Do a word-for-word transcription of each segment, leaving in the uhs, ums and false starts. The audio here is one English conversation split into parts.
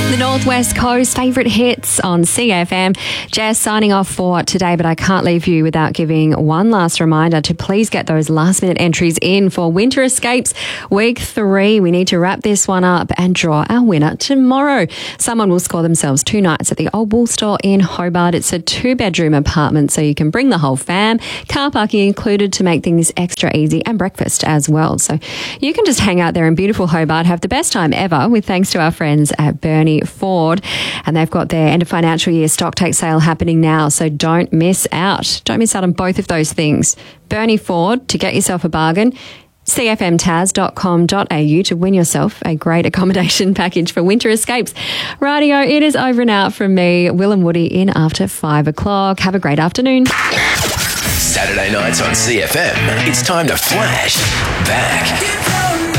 The Northwest Coast favourite hits on C F M. Jess signing off for today, but I can't leave you without giving one last reminder to please get those last minute entries in for Winter Escapes Week three. We need to wrap this one up and draw our winner tomorrow. Someone will score themselves two nights at the Old Wool Store in Hobart. It's a two bedroom apartment, so you can bring the whole fam. Car parking included to make things extra easy, and breakfast as well. So you can just hang out there in beautiful Hobart, have the best time ever with thanks to our friends at Bernie Ford, and they've got their end of financial year stock take sale happening now, so don't miss out. Don't miss out on both of those things. Bernie Ford to get yourself a bargain, c f m taz dot com dot a u to win yourself a great accommodation package for Winter Escapes. Rightio, it is over and out from me, Will and Woody, in after five o'clock. Have a great afternoon. Saturday nights on C F M, it's time to flash back.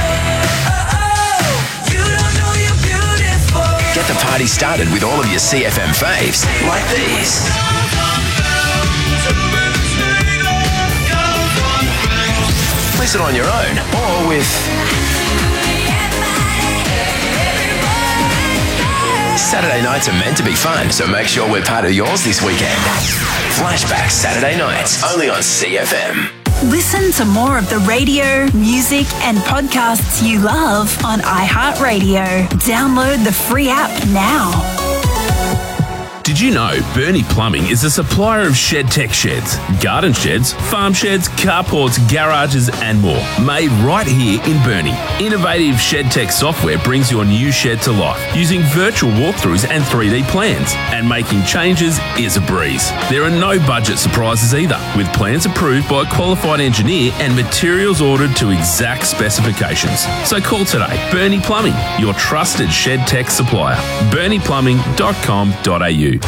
Get the party started with all of your C F M faves, like these. Listen on your own or with Saturday nights are meant to be fun, so make sure we're part of yours this weekend. Flashback Saturday nights, only on C F M. Listen to more of the radio, music, and podcasts you love on iHeartRadio. Download the free app now. Did you know Bernie Plumbing is a supplier of ShedTech sheds, garden sheds, farm sheds, carports, garages and more, made right here in Bernie. Innovative ShedTech software brings your new shed to life using virtual walkthroughs and three D plans, and making changes is a breeze. There are no budget surprises either, with plans approved by a qualified engineer and materials ordered to exact specifications. So call today. Bernie Plumbing, your trusted ShedTech supplier. bernie plumbing dot com dot a u.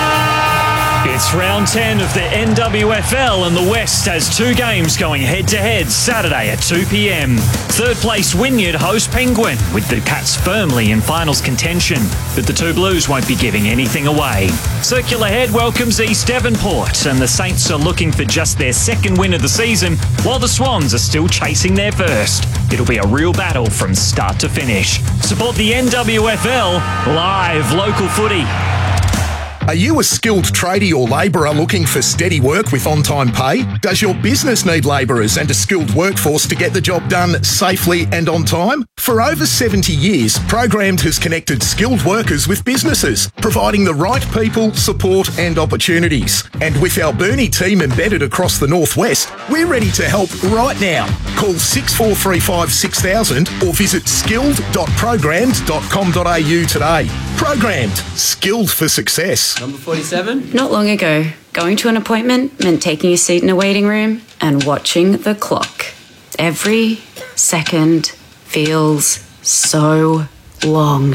It's round ten of the N W F L, and the West has two games going head-to-head Saturday at two p m. Third place Wynyard host Penguin, with the Cats firmly in finals contention, but the two Blues won't be giving anything away. Circular Head welcomes East Devonport, and the Saints are looking for just their second win of the season, while the Swans are still chasing their first. It'll be a real battle from start to finish. Support the N W F L, live local footy. Are you a skilled tradie or labourer looking for steady work with on-time pay? Does your business need labourers and a skilled workforce to get the job done safely and on time? For over seventy years, Programmed has connected skilled workers with businesses, providing the right people, support and opportunities. And with our Bernie team embedded across the Northwest, we're ready to help right now. Call six four three five six thousand or visit skilled dot programmed dot com dot a u today. Programmed, skilled for success. Number forty-seven? Not long ago, going to an appointment meant taking a seat in a waiting room and watching the clock. Every second feels so long.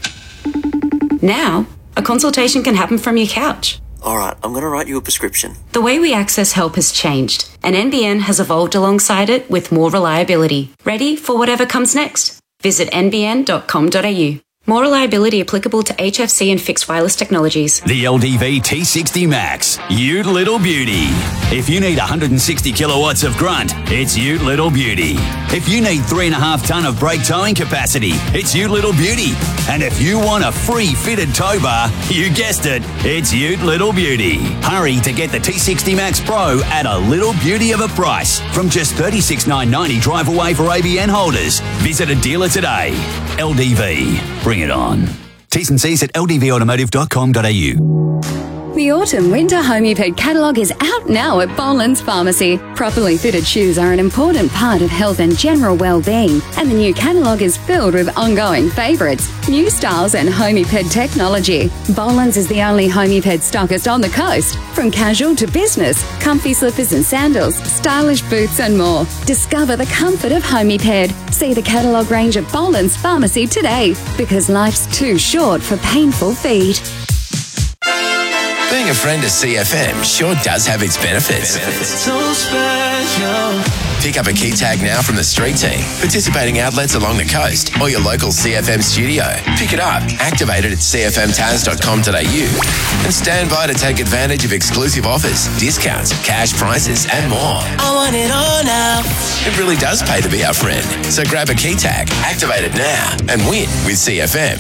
Now, a consultation can happen from your couch. All right, I'm going to write you a prescription. The way we access help has changed, and N B N has evolved alongside it with more reliability. Ready for whatever comes next? Visit n b n dot com dot a u. More reliability applicable to H F C and fixed wireless technologies. The L D V T sixty Max, Ute Little Beauty. If you need one hundred sixty kilowatts of grunt, it's Ute Little Beauty. If you need three and a half tonne of brake towing capacity, it's Ute Little Beauty. And if you want a free fitted tow bar, you guessed it, it's Ute Little Beauty. Hurry to get the T sixty Max Pro at a little beauty of a price from just thirty-six thousand nine hundred ninety drive away for A B N holders. Visit a dealer today. L D V. Bring it on. T's and C's at l d v automotive dot com dot a u. The autumn-winter Homeped catalogue is out now at Boland's Pharmacy. Properly fitted shoes are an important part of health and general well-being, and the new catalogue is filled with ongoing favourites, new styles and Homeped technology. Boland's is the only Homeped stockist on the coast. From casual to business, comfy slippers and sandals, stylish boots and more. Discover the comfort of Homeped. See the catalogue range at Boland's Pharmacy today, because life's too short for painful feet. Being a friend of C F M sure does have its benefits. So special. Pick up a key tag now from the street team, participating outlets along the coast, or your local C F M studio. Pick it up, activate it at c f m taz dot com dot a u, and stand by to take advantage of exclusive offers, discounts, cash prizes, and more. I want it all now. It really does pay to be our friend. So grab a key tag, activate it now, and win with C F M.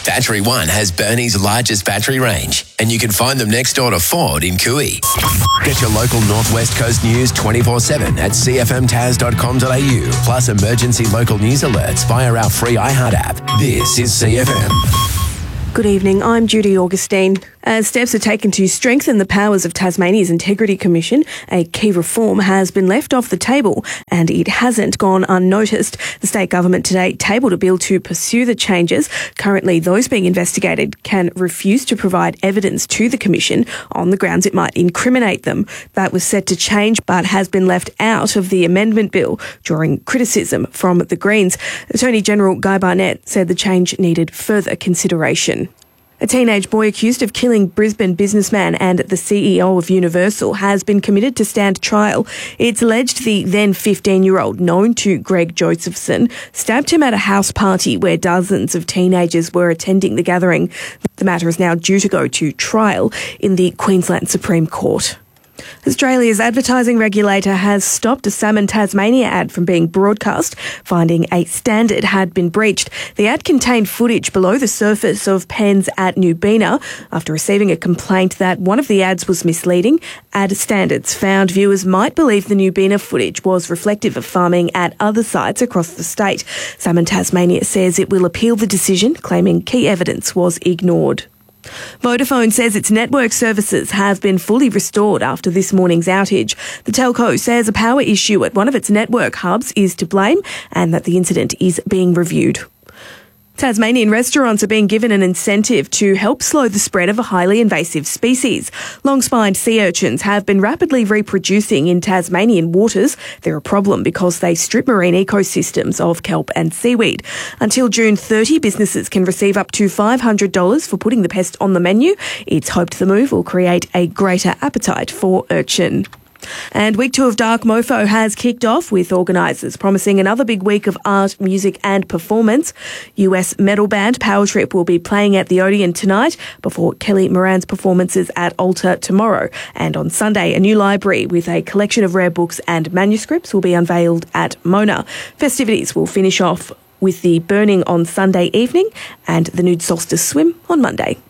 Battery One has Burnie's largest battery range, and you can find them next door to Ford in Cooey. Get your local Northwest Coast news twenty-four seven at c f m tas dot com dot a u, plus emergency local news alerts via our free iHeart app. This is C F M. Good evening, I'm Judy Augustine. As steps are taken to strengthen the powers of Tasmania's Integrity Commission, a key reform has been left off the table and it hasn't gone unnoticed. The state government today tabled a bill to pursue the changes. Currently, those being investigated can refuse to provide evidence to the Commission on the grounds it might incriminate them. That was set to change but has been left out of the amendment bill, drawing criticism from the Greens. Attorney General Guy Barnett said the change needed further consideration. A teenage boy accused of killing Brisbane businessman and the C E O of Universal has been committed to stand trial. It's alleged the then fifteen-year-old, known to Greg Josephson, stabbed him at a house party where dozens of teenagers were attending the gathering. The matter is now due to go to trial in the Queensland Supreme Court. Australia's advertising regulator has stopped a Salmon Tasmania ad from being broadcast, finding a standard had been breached. The ad contained footage below the surface of pens at Newbina. After receiving a complaint that one of the ads was misleading, ad standards found viewers might believe the Newbina footage was reflective of farming at other sites across the state. Salmon Tasmania says it will appeal the decision, claiming key evidence was ignored. Vodafone says its network services have been fully restored after this morning's outage. The telco says a power issue at one of its network hubs is to blame and that the incident is being reviewed. Tasmanian restaurants are being given an incentive to help slow the spread of a highly invasive species. Long-spined sea urchins have been rapidly reproducing in Tasmanian waters. They're a problem because they strip marine ecosystems of kelp and seaweed. Until June thirtieth, businesses can receive up to five hundred dollars for putting the pest on the menu. It's hoped the move will create a greater appetite for urchin. And week two of Dark Mofo has kicked off with organisers promising another big week of art, music and performance. U S metal band Power Trip will be playing at the Odeon tonight before Kelly Moran's performances at Altar tomorrow. And on Sunday, a new library with a collection of rare books and manuscripts will be unveiled at Mona. Festivities will finish off with the burning on Sunday evening and the nude solstice swim on Monday.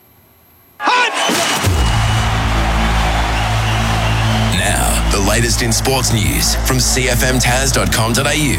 Now, the latest in sports news from c f m tas dot com dot a u.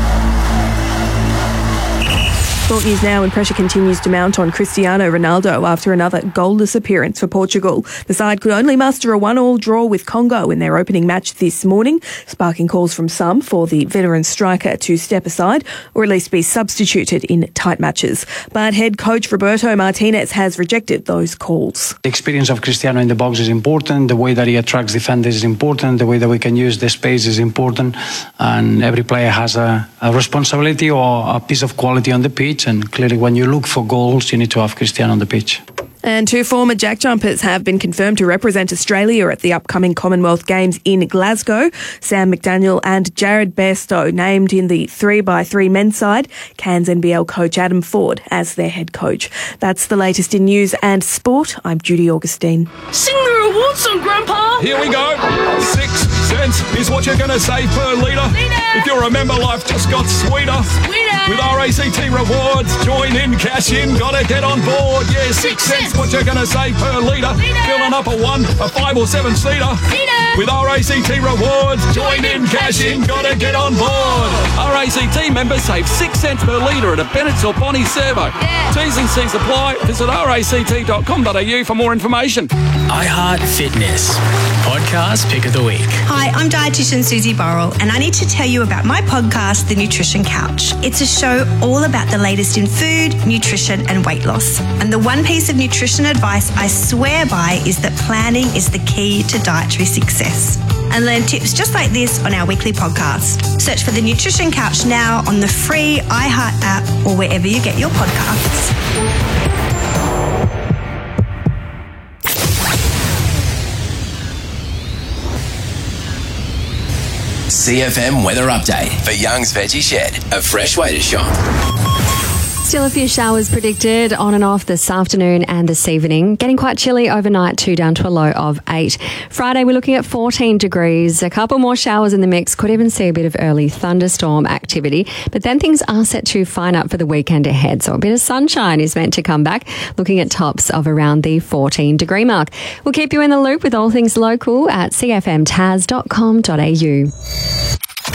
Sport news now, and pressure continues to mount on Cristiano Ronaldo after another goalless appearance for Portugal. The side could only muster a one-all draw with Congo in their opening match this morning, sparking calls from some for the veteran striker to step aside or at least be substituted in tight matches. But head coach Roberto Martinez has rejected those calls. The experience of Cristiano in the box is important, the way that he attracts defenders is important, the way that we can use the space is important, and every player has a, a responsibility or a piece of quality on the pitch. And clearly when you look for goals, you need to have Cristiano on the pitch. And two former Jack Jumpers have been confirmed to represent Australia at the upcoming Commonwealth Games in Glasgow. Sam McDaniel and Jared Bairstow named in the three by three men's side, Cairns N B L coach Adam Ford as their head coach. That's the latest in news and sport. I'm Judy Augustine. Sing the reward song, Grandpa! Here we go. Six cents is what you're going to save per litre. If you remember, life just got sweeter. Sweeter! With R A C T Rewards, join in, cash in, gotta get on board. Yeah, six, six cents, what you're going to save per litre. Filling up a one, a five or seven seater. With R A C T Rewards, join in, cash in, gotta get on board. R A C T members save six cents per litre at a Bennett's or Bonnie servo. Yeah. T's and C's apply. Visit r a c t dot com dot a u for more information. iHeart Fitness Podcast Pick of the Week. Hi, I'm dietitian Susie Burrell, and I need to tell you about my podcast, The Nutrition Couch. It's a show all about the latest in food, nutrition, and weight loss. And the one piece of nutrition advice I swear by is that planning is the key to dietary success. And learn tips just like this on our weekly podcast. Search for The Nutrition Couch now on the free iHeart app or wherever you get your podcasts. C F M weather update for Young's Veggie Shed, a fresh way to shop. Still a few showers predicted on and off this afternoon and this evening. Getting quite chilly overnight too, down to a low of eight. Friday, we're looking at fourteen degrees. A couple more showers in the mix. Could even see a bit of early thunderstorm activity. But then things are set to fine up for the weekend ahead. So a bit of sunshine is meant to come back, looking at tops of around the fourteen degree mark. We'll keep you in the loop with all things local at c f m tas dot com dot a u.